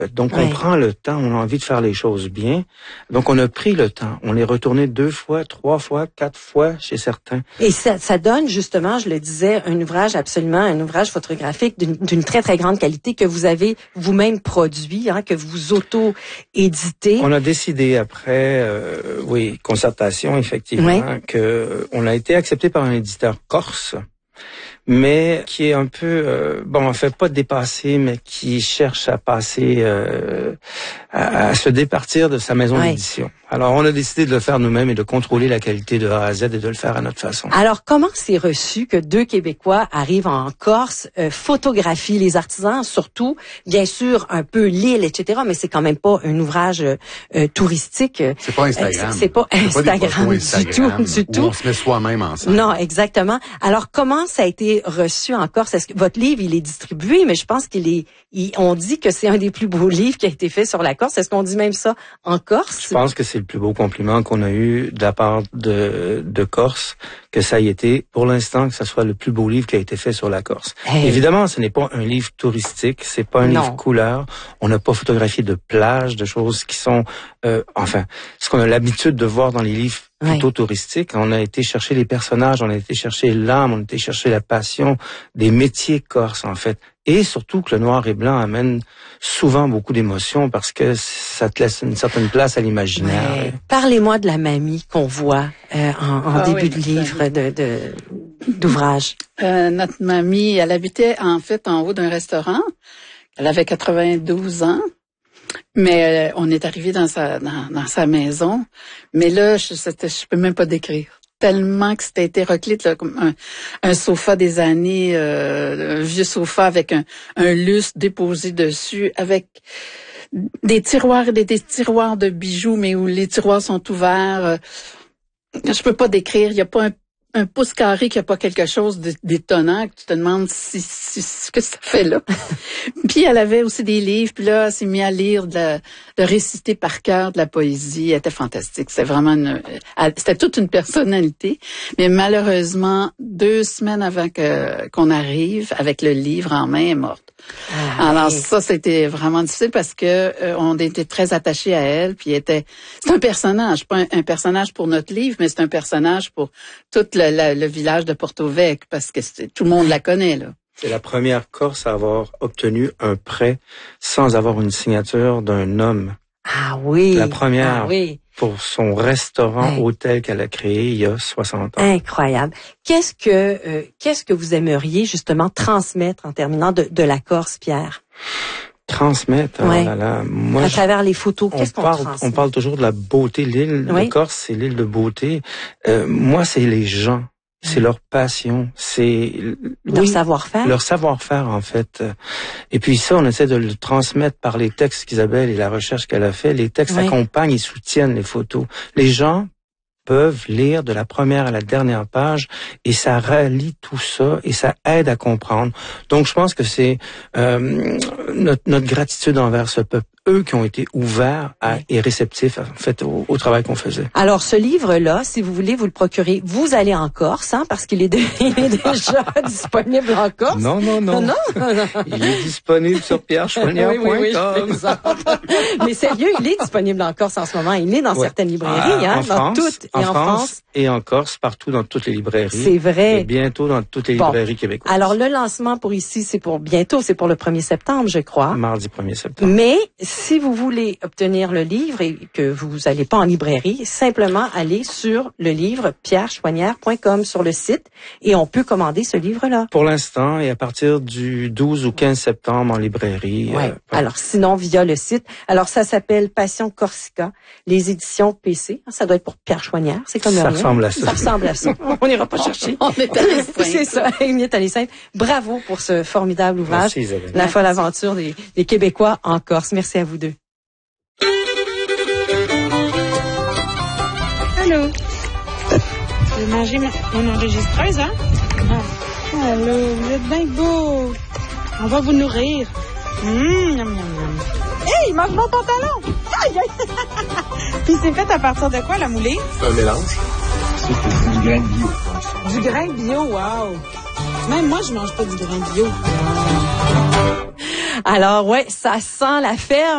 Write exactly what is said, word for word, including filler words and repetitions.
Donc, ouais. on prend le temps, on a envie de faire les choses bien. Donc, on a pris le temps. On est retourné deux fois, trois fois, quatre fois chez certains. Et ça, ça donne justement, je le disais, un ouvrage absolument, un ouvrage photographique d'une, d'une très, très grande qualité que vous avez vous-même produit, hein, que vous auto-éditez. On a décidé après, euh, oui, concertation, effectivement, ouais. que on a été accepté par un éditeur corse, mais qui est un peu, euh, bon, en fait, pas dépassé, mais qui cherche à passer, euh, à, à se départir de sa maison ouais. d'édition. Alors, on a décidé de le faire nous-mêmes et de contrôler la qualité de A à Z et de le faire à notre façon. Alors, comment c'est reçu que deux Québécois arrivent en Corse, euh, photographient les artisans, surtout, bien sûr, un peu l'île, et cetera, mais c'est quand même pas un ouvrage euh, touristique. C'est pas Instagram. Euh, c'est pas Instagram, pas du Instagram tout, du tout. On se met soi-même ensemble. Non, exactement. Alors, comment ça a été reçu en Corse? Est-ce que votre livre, il est distribué, mais je pense qu'il est, il, on dit que c'est un des plus beaux livres qui a été fait sur la Corse. Est-ce qu'on dit même ça en Corse? Je pense que c'est le plus beau compliment qu'on a eu de la part de, de Corse, que ça y été, pour l'instant, que ça soit le plus beau livre qui a été fait sur la Corse. Hey. Évidemment, ce n'est pas un livre touristique, c'est pas un non. livre couleur. On n'a pas photographié de plages, de choses qui sont, euh, enfin, ce qu'on a l'habitude de voir dans les livres plutôt ouais. touristiques. On a été chercher les personnages, on a été chercher l'âme, on a été chercher la passion des métiers corses, en fait. Et surtout que le noir et blanc amène souvent beaucoup d'émotions parce que ça te laisse une certaine place à l'imaginaire. Ouais. Parlez-moi de la mamie qu'on voit euh, en, en ah début oui, de livre, de, de, d'ouvrage. Euh, notre mamie, elle habitait en fait en haut d'un restaurant. Elle avait quatre-vingt-douze ans. Mais euh, on est arrivé dans sa dans, dans sa maison. Mais là, je, c'était, je peux même pas décrire. Tellement que c'était hétéroclite, là, comme un, un sofa des années, euh, un vieux sofa avec un, un lustre déposé dessus, avec des tiroirs et des, des tiroirs de bijoux, mais où les tiroirs sont ouverts. Je peux pas décrire. Il y a pas un un pouce carré qui a pas quelque chose d'étonnant, que tu te demandes si, si, ce que ça fait là. Puis elle avait aussi des livres, puis là, elle s'est mise à lire, de, la, de réciter par cœur de la poésie. Elle était fantastique. C'était vraiment une, elle, c'était toute une personnalité. Mais malheureusement, deux semaines avant que qu'on arrive, avec le livre en main, elle est morte. Ah, Alors oui. ça, c'était vraiment difficile parce que euh, on était très attachés à elle. Puis elle était, c'est un personnage, pas un, un personnage pour notre livre, mais c'est un personnage pour tout le, le, le village de Porto Vecchio parce que c'est, tout le monde la connaît là. C'est la première Corse à avoir obtenu un prêt sans avoir une signature d'un homme. Ah oui. La première. Ah oui. Pour son restaurant ouais. hôtel qu'elle a créé il y a soixante ans. Incroyable. Qu'est-ce que euh, qu'est-ce que vous aimeriez justement transmettre en terminant de, de la Corse, Pierre? Transmettre, ouais. oh là là, moi, à travers les photos, qu'est-ce qu'on parle, transmet? On parle toujours de la beauté. L'île oui. de Corse, c'est l'île de beauté. Euh, moi, c'est les gens. C'est leur passion, c'est leur oui, savoir-faire. Leur savoir-faire, en fait. Et puis ça, on essaie de le transmettre par les textes qu'Isabelle et la recherche qu'elle a fait. Les textes oui. accompagnent et soutiennent les photos. Les gens peuvent lire de la première à la dernière page et ça relie tout ça et ça aide à comprendre. Donc, je pense que c'est euh, notre, notre gratitude envers ce peuple. Eux qui ont été ouverts à, et réceptifs en fait au, au travail qu'on faisait. Alors ce livre-là, si vous voulez vous le procurer, vous allez en Corse, hein, parce qu'il est, de, il est déjà disponible en Corse. Non, non, non. non, non. Il est disponible sur pierre chouanière point com. Oui, oui, oui, mais sérieux, il est disponible en Corse en ce moment. Il est dans ouais. certaines librairies, euh, hein, en dans France, toutes en et en France, France et en Corse, partout dans toutes les librairies. C'est vrai. Et bientôt dans toutes les bon. librairies québécoises. Alors le lancement pour ici, c'est pour bientôt, c'est pour le premier septembre, je crois. Mardi premier septembre. Mais si vous voulez obtenir le livre et que vous n'allez pas en librairie, simplement allez sur le livre pierre chouanière point com sur le site et on peut commander ce livre-là. Pour l'instant et à partir du douze ou quinze septembre en librairie. Ouais. Euh, Alors sinon via le site. Alors ça s'appelle Passion Corsica, les éditions P C. Ça doit être pour Pierre Chouanière, c'est comme ça rien. ressemble à ça. Ça ressemble à ça. On n'ira pas chercher. On est à les C'est ça, il est à les simple. Bravo pour ce formidable ouvrage. Merci, Isabelle. La folle aventure des, des Québécois en Corse. Merci à vous deux. Allô? J'ai mangé ma, mon enregistreuse, hein? Ah. Allô, vous êtes bien beau. On va vous nourrir. Hum, miam, miam, miam. Hey, il mange mon pantalon! Aïe, aïe! Puis c'est fait à partir de quoi, la moulée? C'est un mélange. C'est du grain bio. Du grain bio, wow! Même moi, je mange pas du grain bio. Alors, ouais, ça sent la ferme.